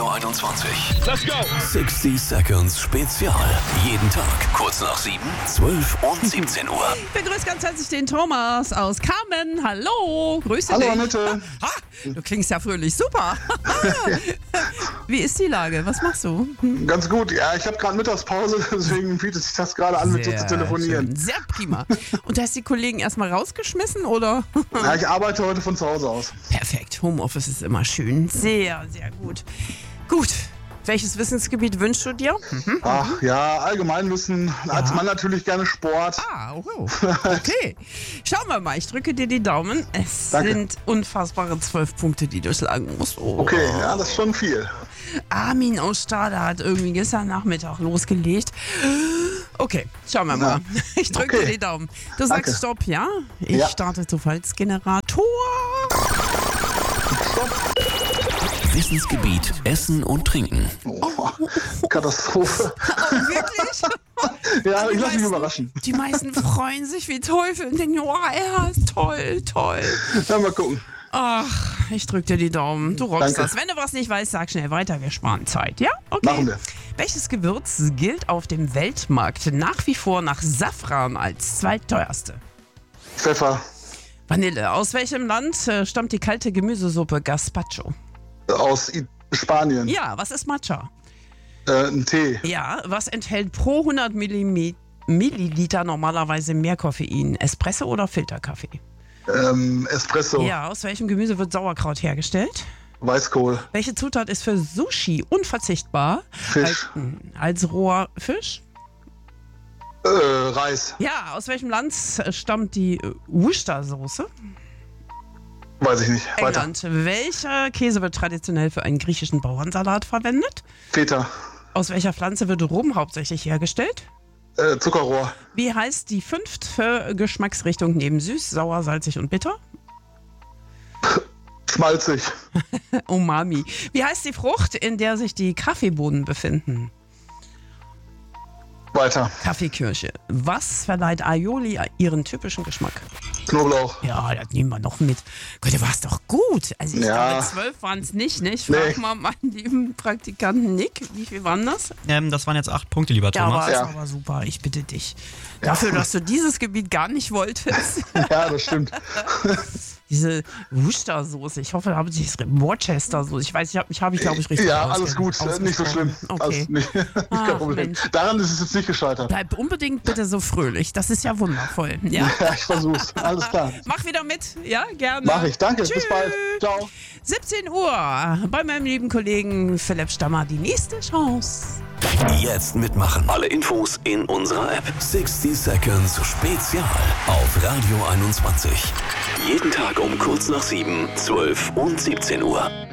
Radio 21. Let's go! 60 Seconds Spezial. Jeden Tag kurz nach 7, 12 und 17 Uhr. Ich begrüße ganz herzlich den Thomas aus Carmen. Hallo, grüße dich. Hallo Annette. Ha, du klingst ja fröhlich, super. Wie ist die Lage? Was machst du? Ganz gut. Ja, ich habe gerade Mittagspause, deswegen bietet sich das gerade an, mit dir zu telefonieren. Schön. Sehr prima. Und hast die Kollegen erstmal rausgeschmissen, oder? Ja, ich arbeite heute von zu Hause aus. Perfekt, Homeoffice ist immer schön. Sehr, sehr gut. Gut, welches Wissensgebiet wünschst du dir? Ach ja, Allgemeinwissen. Als Mann natürlich gerne Sport. Ah, wow. Okay. Schauen wir mal, ich drücke dir die Daumen. Es Danke. sind unfassbare 12 Punkte, die du schlagen musst. Oh. Okay, ja, das ist schon viel. Armin aus Stade hat irgendwie gestern Nachmittag losgelegt. Okay, schauen wir mal. Ich drücke dir die Daumen. Du sagst Danke. Stopp, ja? Ich Ja. starte Zufallsgenerator. Wissensgebiet Essen und Trinken. Oh, Katastrophe. Oh, wirklich? Ja, Die ich lasse mich meisten- überraschen. Die meisten freuen sich wie Teufel und denken, oh, er ist toll, toll. Ja, mal gucken. Ach, ich drück dir die Daumen. Du rockst Danke. das. Wenn du was nicht weißt, sag schnell weiter. Wir sparen Zeit, ja? Okay. Machen wir. Welches Gewürz gilt auf dem Weltmarkt nach wie vor nach Safran als zweitteuerste? Pfeffer. Vanille. Aus welchem Land stammt die kalte Gemüsesuppe Gazpacho? Aus Spanien. Ja, was ist Matcha? Ein Tee. Ja, was enthält pro 100 Milliliter normalerweise mehr Koffein? Espresso oder Filterkaffee? Espresso. Ja, aus welchem Gemüse wird Sauerkraut hergestellt? Weißkohl. Welche Zutat ist für Sushi unverzichtbar? Fisch. Als roher Fisch? Reis. Ja, aus welchem Land stammt die Worcestersoße? Weiß ich nicht. Weiter. England. Welcher Käse wird traditionell für einen griechischen Bauernsalat verwendet? Feta. Aus welcher Pflanze wird Rum hauptsächlich hergestellt? Zuckerrohr. Wie heißt die fünfte Geschmacksrichtung neben süß, sauer, salzig und bitter? Schmalzig. Umami. Wie heißt die Frucht, in der sich die Kaffeebohnen befinden? Weiter. Kaffeekirsche. Was verleiht Aioli ihren typischen Geschmack? Knoblauch. Ja, das nehmen wir noch mit. Gott, du warst doch gut. Also ich Ja. glaube, 12 waren es nicht, ne? Ich frage Nee. mal meinen lieben Praktikanten Nick, wie viel waren das? Das waren jetzt 8 Punkte, lieber Ja, Thomas. aber Ja. ist aber super, ich bitte dich. Dafür, dass du dieses Gebiet gar nicht wolltest. Ja, das stimmt. Diese Worcestersoße, ich hoffe, da habe ich Worcestersoße. Ich weiß, ich habe glaube ich, richtig Ja, alles gut. ausgesprochen. Nicht so schlimm. Okay. Alles nicht, Ach, kein Problem. Mensch. Daran ist es jetzt nicht gescheitert. Bleib unbedingt bitte so fröhlich. Das ist ja wundervoll. Ja. Ja, ich versuch's. Alles klar. Mach wieder mit. Ja, gerne. Mach ich. Danke. Tschüss. Bis bald. Ciao. 17 Uhr bei meinem lieben Kollegen Philipp Stammer. Die nächste Chance. Jetzt mitmachen. Alle Infos in unserer App. 60 Seconds Spezial auf Radio 21. Jeden Tag um kurz nach 7, 12 und 17 Uhr.